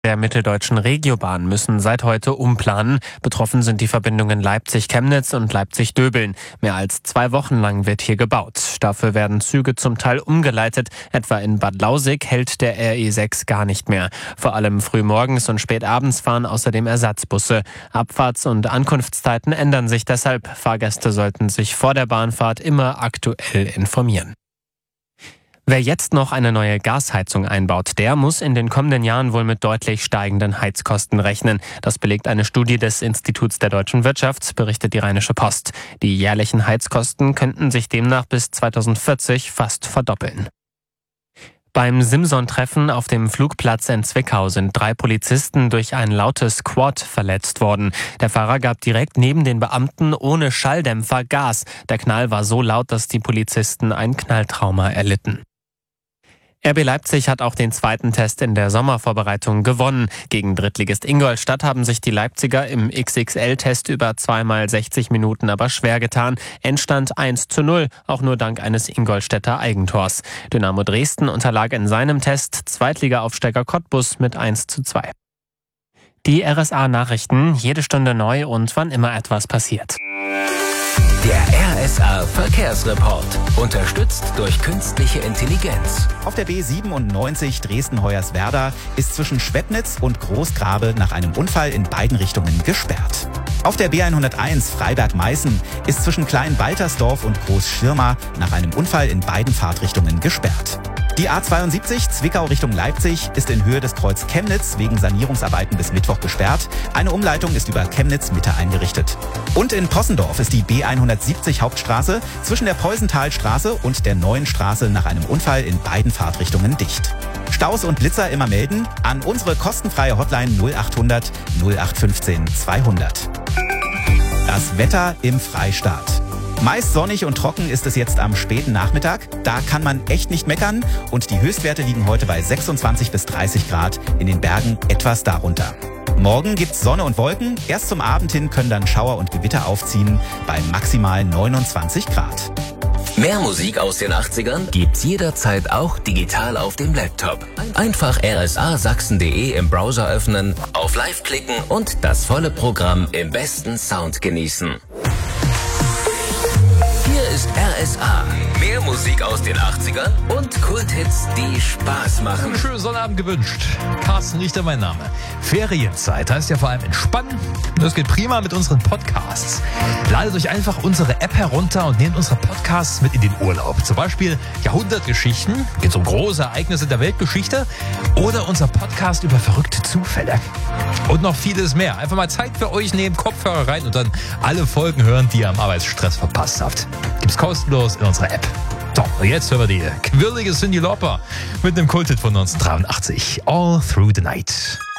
Der mitteldeutschen Regiobahn müssen seit heute umplanen. Betroffen sind die Verbindungen Leipzig-Chemnitz und Leipzig-Döbeln. Mehr als 2 Wochen lang wird hier gebaut. Dafür werden Züge zum Teil umgeleitet. Etwa in Bad Lausick hält der RE6 gar nicht mehr. Vor allem frühmorgens und spät abends fahren außerdem Ersatzbusse. Abfahrts- und Ankunftszeiten ändern sich deshalb. Fahrgäste sollten sich vor der Bahnfahrt immer aktuell informieren. Wer jetzt noch eine neue Gasheizung einbaut, der muss in den kommenden Jahren wohl mit deutlich steigenden Heizkosten rechnen. Das belegt eine Studie des Instituts der deutschen Wirtschaft, berichtet die Rheinische Post. Die jährlichen Heizkosten könnten sich demnach bis 2040 fast verdoppeln. Beim Simson-Treffen auf dem Flugplatz in Zwickau sind 3 Polizisten durch ein lautes Quad verletzt worden. Der Fahrer gab direkt neben den Beamten ohne Schalldämpfer Gas. Der Knall war so laut, dass die Polizisten ein Knalltrauma erlitten. RB Leipzig hat auch den 2. Test in der Sommervorbereitung gewonnen. Gegen Drittligist Ingolstadt haben sich die Leipziger im XXL-Test über 2 x 60 Minuten aber schwer getan. Endstand 1:0, auch nur dank eines Ingolstädter Eigentors. Dynamo Dresden unterlag in seinem Test Zweitliga-Aufsteiger Cottbus mit 1:2. Die RSA-Nachrichten, jede Stunde neu und wann immer etwas passiert. Der RSA-Verkehrsreport, unterstützt durch künstliche Intelligenz. Auf der B97 Dresden-Hoyerswerda ist zwischen Schwebnitz und Großgrabe nach einem Unfall in beiden Richtungen gesperrt. Auf der B101 Freiberg-Meißen ist zwischen Klein-Waltersdorf und Groß-Schirma nach einem Unfall in beiden Fahrtrichtungen gesperrt. Die A72 Zwickau Richtung Leipzig ist in Höhe des Kreuz Chemnitz wegen Sanierungsarbeiten bis Mittwoch gesperrt. Eine Umleitung ist über Chemnitz Mitte eingerichtet. Und in Possendorf ist die B170 Hauptstraße zwischen der Peusenthalstraße und der Neuen Straße nach einem Unfall in beiden Fahrtrichtungen dicht. Staus und Blitzer immer melden an unsere kostenfreie Hotline 0800 0815 200. Das Wetter im Freistaat. Meist sonnig und trocken ist es jetzt am späten Nachmittag. Da kann man echt nicht meckern. Und die Höchstwerte liegen heute bei 26 bis 30 Grad, in den Bergen etwas darunter. Morgen gibt's Sonne und Wolken. Erst zum Abend hin können dann Schauer und Gewitter aufziehen bei maximal 29 Grad. Mehr Musik aus den 80ern gibt's jederzeit auch digital auf dem Laptop. Einfach rsasachsen.de im Browser öffnen, auf Live klicken und das volle Programm im besten Sound genießen. Hier ist RSA. Mehr Musik aus den 80ern und Kulthits, die Spaß machen. Einen schönen Sonnabend gewünscht. Carsten Richter mein Name. Ferienzeit heißt ja vor allem entspannen. Und das geht prima mit unseren Podcasts. Ladet euch einfach unsere App herunter und nehmt unsere Podcasts mit in den Urlaub. Zum Beispiel Jahrhundertgeschichten, geht um große Ereignisse der Weltgeschichte. Oder unser Podcast über verrückte Zufälle. Und noch vieles mehr. Einfach mal Zeit für euch nehmen, Kopfhörer rein und dann alle Folgen hören, die ihr am Arbeitsstress verpasst habt. Gibt's kostenlos in unserer App. So, und jetzt hören wir die quirlige Cyndi Lauper mit einem Kulthit von 1983. All Through the Night.